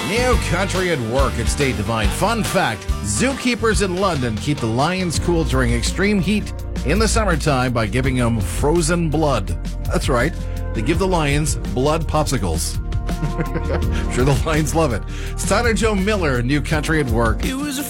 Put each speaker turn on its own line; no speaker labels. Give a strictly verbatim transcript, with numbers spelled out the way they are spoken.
New Country at Work at State Divine. Fun fact, zookeepers in London keep the lions cool during extreme heat in the summertime by giving them frozen blood. That's right, they give the lions blood popsicles. I'm sure the lions love it. It's Tyler Joe Miller, New Country at Work.
It was a